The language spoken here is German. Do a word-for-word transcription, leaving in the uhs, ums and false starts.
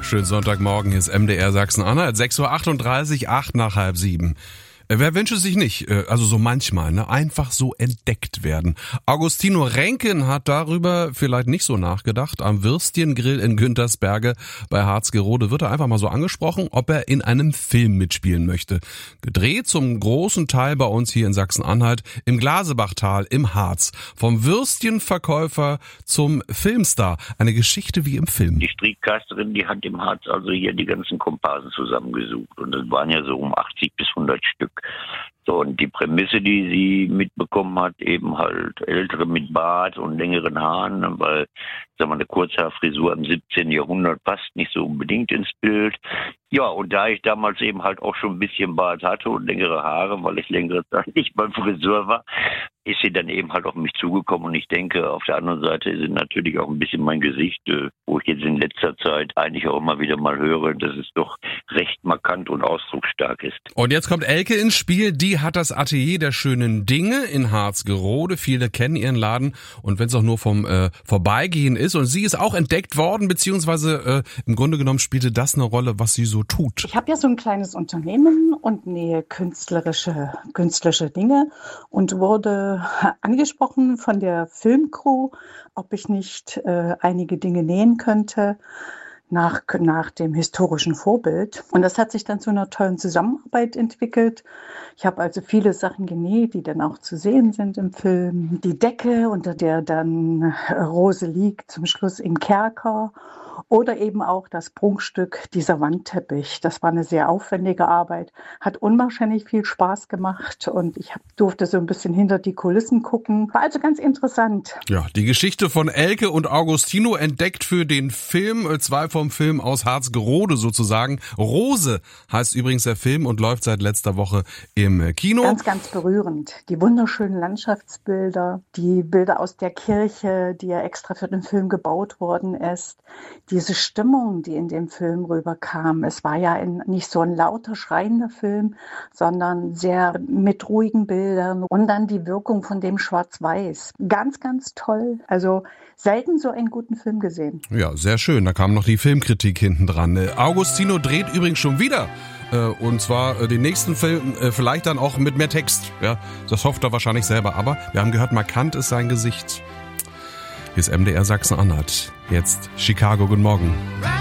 Schönen Sonntagmorgen, hier ist M D R Sachsen-Anhalt, sechs Uhr achtunddreißig, acht nach halb sieben. Wer wünscht es sich nicht, also so manchmal, ne, einfach so entdeckt werden. Augustino Renken hat darüber vielleicht nicht so nachgedacht. Am Würstchengrill in Güntersberge bei Harzgerode wird er einfach mal so angesprochen, ob er in einem Film mitspielen möchte. Gedreht zum großen Teil bei uns hier in Sachsen-Anhalt im Glasebachtal im Harz. Vom Würstchenverkäufer zum Filmstar. Eine Geschichte wie im Film. Die Strickcasterin, die hat im Harz also hier die ganzen Komparsen zusammengesucht. Und das waren ja so um achtzig bis hundert Stück. So, und die Prämisse, die sie mitbekommen hat, eben halt Ältere mit Bart und längeren Haaren, weil, sagen wir, eine Kurzhaarfrisur im siebzehnten Jahrhundert passt nicht so unbedingt ins Bild. Ja, und da ich damals eben halt auch schon ein bisschen Bart hatte und längere Haare, weil ich längere Zeit nicht beim Friseur war, ist sie dann eben halt auf mich zugekommen. Und ich denke, auf der anderen Seite ist natürlich auch ein bisschen mein Gesicht, wo ich jetzt in letzter Zeit eigentlich auch immer wieder mal höre, dass es doch recht markant und ausdrucksstark ist. Und jetzt kommt Elke ins Spiel, die hat das Atelier der schönen Dinge in Harzgerode. Viele kennen ihren Laden und wenn es auch nur vom äh, Vorbeigehen ist. Und sie ist auch entdeckt worden, beziehungsweise äh, im Grunde genommen spielte das eine Rolle, was sie so tut. Ich habe ja so ein kleines Unternehmen und nähe künstlerische, künstlerische Dinge und wurde angesprochen von der Filmcrew, ob ich nicht äh, einige Dinge nähen könnte. Nach, nach dem historischen Vorbild. Und das hat sich dann zu einer tollen Zusammenarbeit entwickelt. Ich habe also viele Sachen genäht, die dann auch zu sehen sind im Film. Die Decke, unter der dann Rose liegt, zum Schluss im Kerker. Oder eben auch das Prunkstück, dieser Wandteppich. Das war eine sehr aufwendige Arbeit, hat unwahrscheinlich viel Spaß gemacht und ich hab, durfte so ein bisschen hinter die Kulissen gucken. War also ganz interessant. Ja, die Geschichte von Elke und Augustino entdeckt für den Film, zwei vom Film aus Harzgerode sozusagen. Rose heißt übrigens der Film und läuft seit letzter Woche im Kino. Ganz, ganz berührend. Die wunderschönen Landschaftsbilder, die Bilder aus der Kirche, die ja extra für den Film gebaut worden ist. Diese Stimmung, die in dem Film rüberkam, es war ja ein, nicht so ein lauter, schreiender Film, sondern sehr mit ruhigen Bildern und dann die Wirkung von dem Schwarz-Weiß. Ganz, ganz toll. Also selten so einen guten Film gesehen. Ja, sehr schön. Da kam noch die Filmkritik hinten dran. Augustino dreht übrigens schon wieder. Und zwar den nächsten Film vielleicht dann auch mit mehr Text. Ja, das hofft er wahrscheinlich selber. Aber wir haben gehört, markant ist sein Gesicht. Hier ist M D R Sachsen-Anhalt. Jetzt Chicago, guten Morgen.